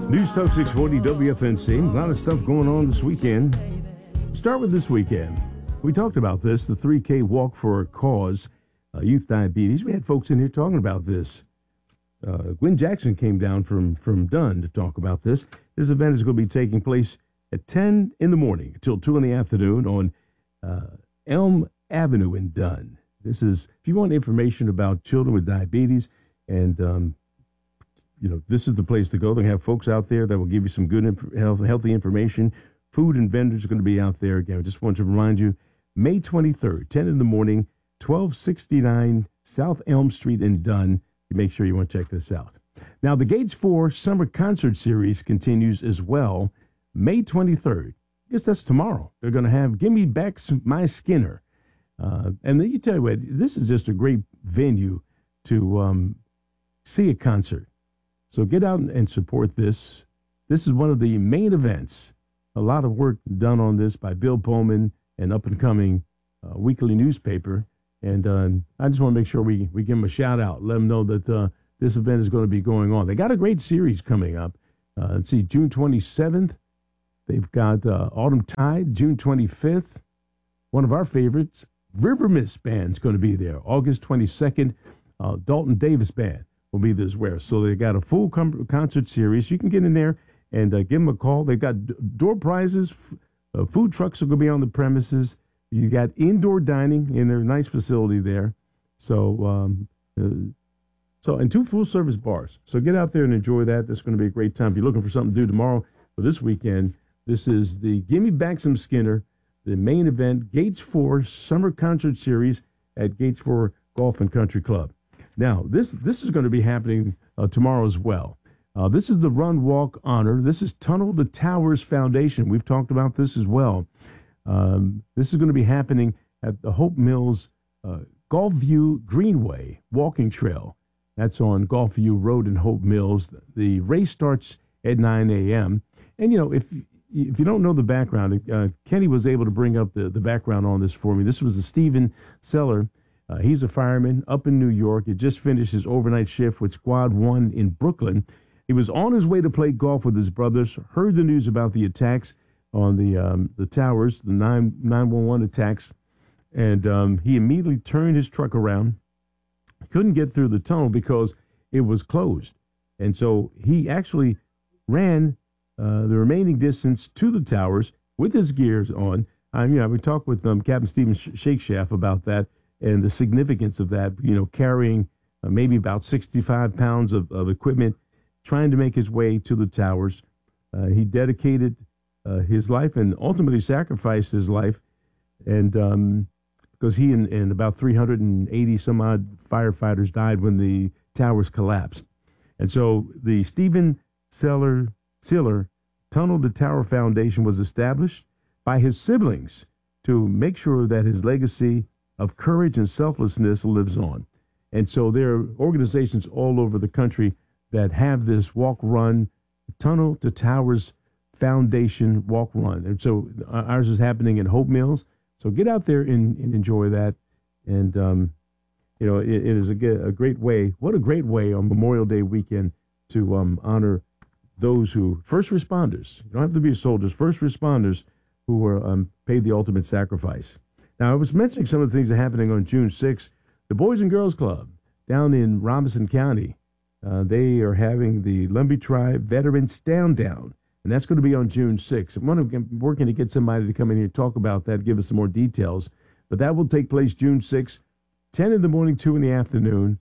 News Talk 640 WFNC. A lot of stuff going on this weekend. Start with this weekend. We talked about this, the 3K Walk for a Cause, youth diabetes. We had folks in here talking about this. Gwen Jackson came down from Dunn to talk about this. This event is going to be taking place at 10 in the morning until 2 in the afternoon on Elm Avenue in Dunn. This is, if you want information about children with diabetes, and this is the place to go. They have folks out there that will give you some good, healthy information. Food and vendors are going to be out there. Again, I just want to remind you, May 23rd, 10 in the morning, 1269 South Elm Street in Dunn. Make sure you want to check this out. Now, the Gates 4 Summer Concert Series continues as well, May 23rd. I guess that's tomorrow. They're going to have Gimme Back My Skinner. And then you tell you what, this is just a great venue to see a concert. So get out and support this. This is one of the main events. A lot of work done on this by Bill Pullman, an up-and-coming weekly newspaper. And I just want to make sure we give them a shout-out, let them know that this event is going to be going on. They got a great series coming up. Let's see, June 27th, they've got Autumn Tide. June 25th, one of our favorites, River Mist Band's going to be there. August 22nd, Dalton Davis Band will be there as well. So they got a full concert series. You can get in there and give them a call. They've got door prizes. Food trucks are going to be on the premises. You got indoor dining in their nice facility there. So, and 2 full-service bars. So get out there and enjoy that. That's going to be a great time. If you're looking for something to do tomorrow or this weekend, this is the Gimme Back Some Skinner, the main event, Gates 4 Summer Concert Series at Gates 4 Golf and Country Club. Now, this is going to be happening tomorrow as well. This is the Run Walk Honor. This is Tunnel to Towers Foundation. We've talked about this as well. This is going to be happening at the Hope Mills Gulfview Greenway Walking Trail. That's on Gulfview Road in Hope Mills. The race starts at 9 a.m. And, if you don't know the background, Kenny was able to bring up the background on this for me. This was the Stephen Seller. He's a fireman up in New York. He just finished his overnight shift with Squad 1 in Brooklyn. He was on his way to play golf with his brothers, heard the news about the attacks on the towers, the 911 attacks, and he immediately turned his truck around. He couldn't get through the tunnel because it was closed. And so he actually ran the remaining distance to the towers with his gears on. We talked with Captain Stephen Shakeshaft about that and the significance of that, carrying maybe about 65 pounds of equipment, trying to make his way to the towers. He dedicated his life and ultimately sacrificed his life, and because he and about 380 some odd firefighters died when the towers collapsed. And so the Stephen Seller Tunnel to Tower Foundation was established by his siblings to make sure that his legacy of courage and selflessness lives on. And so there are organizations all over the country that have this walk-run, Tunnel to Towers Foundation walk-run. And so ours is happening in Hope Mills. So get out there and enjoy that. And, it is a great way. What a great way on Memorial Day weekend to honor those who, first responders, you don't have to be soldiers, first responders who were paid the ultimate sacrifice. Now, I was mentioning some of the things that are happening on June 6th. The Boys and Girls Club down in Robinson County, they are having the Lumbee Tribe Veterans Stand Down, and that's going to be on June 6th. I'm working to get somebody to come in here and talk about that, give us some more details. But that will take place June 6th, 10 in the morning, 2 in the afternoon.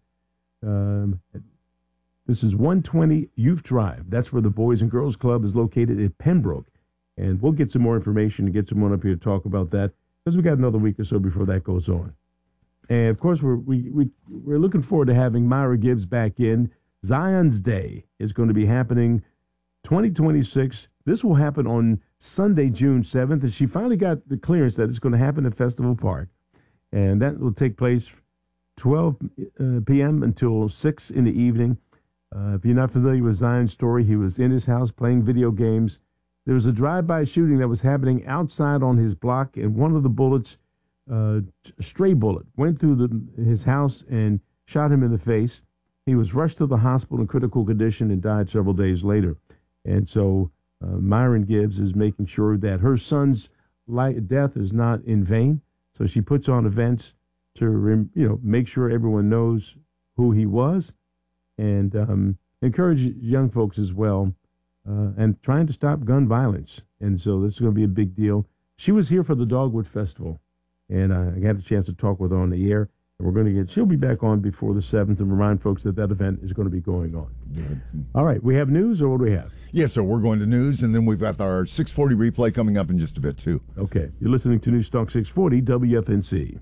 This is 120 Youth Drive. That's where the Boys and Girls Club is located in Pembroke. And we'll get some more information and get someone up here to talk about that, because we got another week or so before that goes on. And, of course, we're looking forward to having Myra Gibbs back in. Zion's Day is going to be happening 2026. This will happen on Sunday, June 7th. And she finally got the clearance that it's going to happen at Festival Park. And that will take place 12 p.m. until 6 in the evening. If you're not familiar with Zion's story, he was in his house playing video games. There was a drive-by shooting that was happening outside on his block, and one of the bullets, a stray bullet, went through his house and shot him in the face. He was rushed to the hospital in critical condition and died several days later. And so Myron Gibbs is making sure that her son's death is not in vain. So she puts on events to make sure everyone knows who he was, and encourage young folks as well, and trying to stop gun violence. And so this is going to be a big deal. She was here for the Dogwood Festival, and I got a chance to talk with her on the air. And she'll be back on before the 7th and remind folks that event is going to be going on. Good. All right, we have news, or what do we have? Yes, so we're going to news, and then we've got our 640 replay coming up in just a bit, too. Okay, you're listening to News Talk 640 WFNC.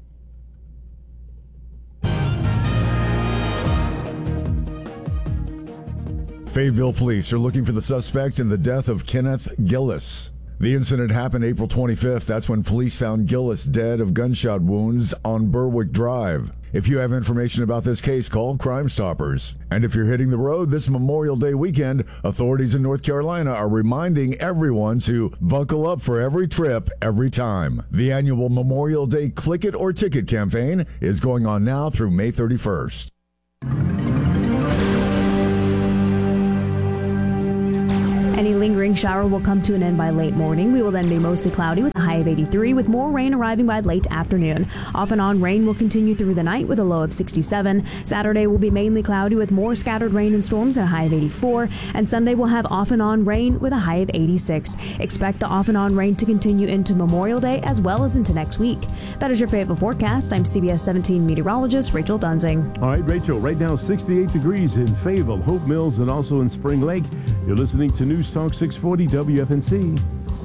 Fayetteville police are looking for the suspect in the death of Kenneth Gillis. The incident happened April 25th. That's when police found Gillis dead of gunshot wounds on Berwick Drive. If you have information about this case, call Crime Stoppers. And if you're hitting the road this Memorial Day weekend, authorities in North Carolina are reminding everyone to buckle up for every trip, every time. The annual Memorial Day Click It or Ticket campaign is going on now through May 31st. Any lingering shower will come to an end by late morning. We will then be mostly cloudy with a high of 83, with more rain arriving by late afternoon. Off and on rain will continue through the night with a low of 67. Saturday will be mainly cloudy with more scattered rain and storms at a high of 84. And Sunday will have off and on rain with a high of 86. Expect the off and on rain to continue into Memorial Day as well as into next week. That is your Fayetteville forecast. I'm CBS 17 meteorologist Rachel Dunzing. All right, Rachel, right now 68 degrees in Fayetteville, Hope Mills, and also in Spring Lake. You're listening to News Talk 640 WFNC.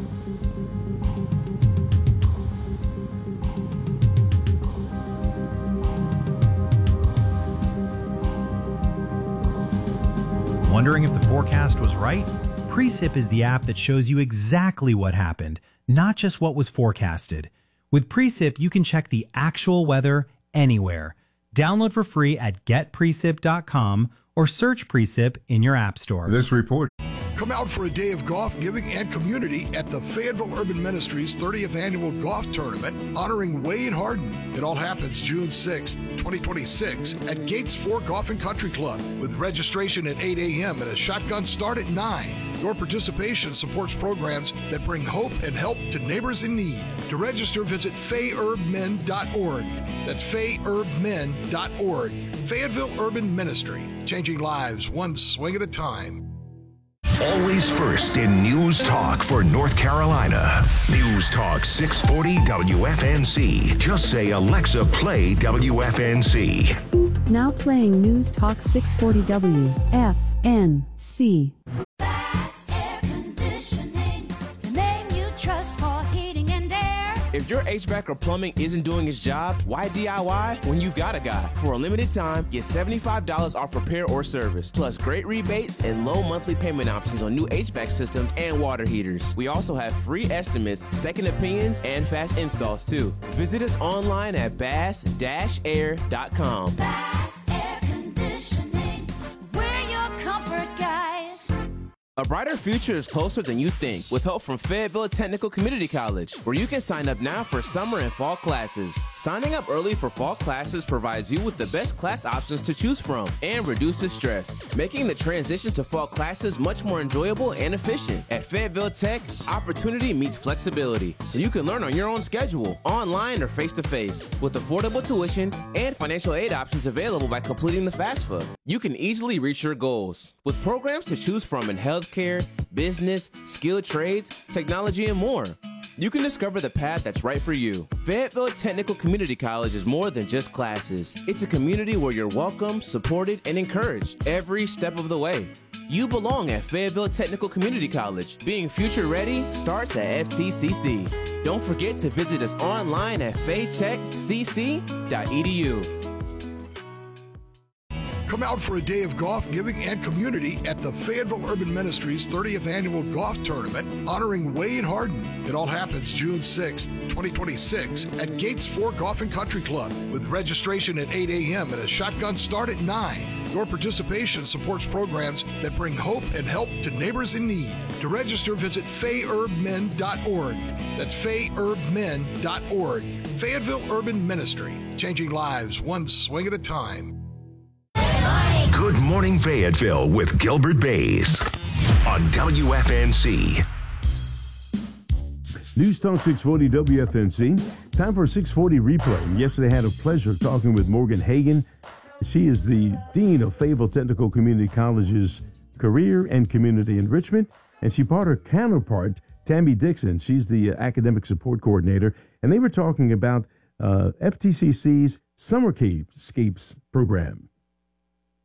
Wondering if the forecast was right? Precip is the app that shows you exactly what happened, not just what was forecasted. With Precip, you can check the actual weather anywhere. Download for free at getprecip.com or search Precip in your app store. This report. Come out for a day of golf, giving, and community at the Fayetteville Urban Ministries 30th Annual Golf Tournament honoring Wade Harden. It all happens June 6th, 2026 at Gates 4 Golf and Country Club with registration at 8 a.m. and a shotgun start at 9. Your participation supports programs that bring hope and help to neighbors in need. To register, visit fayerbmen.org. That's fayerbmen.org. Fayetteville Urban Ministry, changing lives one swing at a time. Always first in News Talk for North Carolina. News Talk 640 WFNC. Just say, Alexa, play WFNC. Now playing News Talk 640 WFNC. Bass Air Conditioning, the name you trust for heating and air. If your HVAC or plumbing isn't doing its job, why DIY when you've got a guy? For a limited time, get $75 off repair or service, plus great rebates and low monthly payment options on new HVAC systems and water heaters. We also have free estimates, second opinions, and fast installs too. Visit us online at bass-air.com. Bass Air Conditioning, we're your comfort guys. A brighter future is closer than you think with help from Fayetteville Technical Community College, where you can sign up now for summer and fall classes. Signing up early for fall classes provides you with the best class options to choose from and reduces stress, making the transition to fall classes much more enjoyable and efficient. At Fayetteville Tech, opportunity meets flexibility, so you can learn on your own schedule, online or face-to-face, with affordable tuition and financial aid options available by completing the FAFSA. You can easily reach your goals. With programs to choose from in healthcare, business, skilled trades, technology, and more. You can discover the path that's right for you. Fayetteville Technical Community College is more than just classes. It's a community where you're welcome, supported, and encouraged every step of the way. You belong at Fayetteville Technical Community College. Being future ready starts at FTCC. Don't forget to visit us online at faytechcc.edu. Come out for a day of golf, giving, and community at the Fayetteville Urban Ministries 30th Annual Golf Tournament honoring Wade Harden. It all happens June 6th, 2026 at Gates 4 Golf and Country Club with registration at 8 a.m. and a shotgun start at 9. Your participation supports programs that bring hope and help to neighbors in need. To register, visit fayerbmen.org. That's fayerbmen.org. Fayetteville Urban Ministry, changing lives one swing at a time. Good Morning Fayetteville with Gilbert Bays. on WFNC. News Talk 640 WFNC. Time for a 640 replay. Yesterday I had a pleasure talking with Morgan Hagan. She is the Dean of Fayetteville Technical Community College's Career and Community Enrichment. And she brought her counterpart, Tammy Dixon. She's the Academic Support Coordinator. And they were talking about FTCC's Summercapes program.